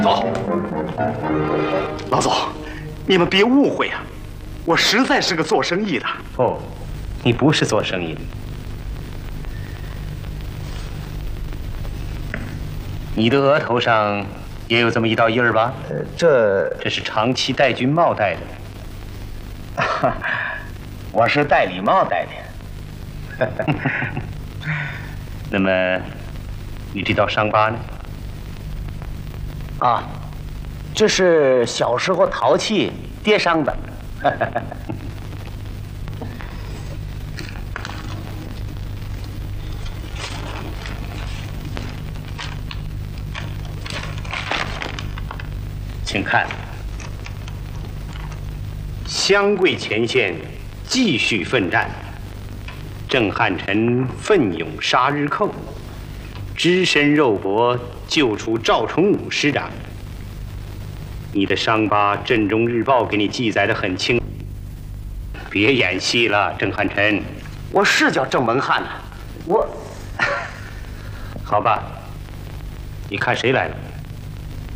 走。老总，你们别误会啊，我实在是个做生意的。 哦，你不是做生意的。你的额头上也有这么一道印儿吧？ 这是长期戴军帽戴的。 我是戴礼帽戴的。 那么，你这道伤疤呢？ 啊，这是小时候淘气跌伤的。 请看，湘桂前线继续奋战，郑汉臣奋勇杀日寇，只身肉搏救出赵崇武师长。你的伤疤，《镇中日报》给你记载得很清。别演戏了，郑汉臣。 我是叫郑文汉呐，我。 好吧，你看谁来了？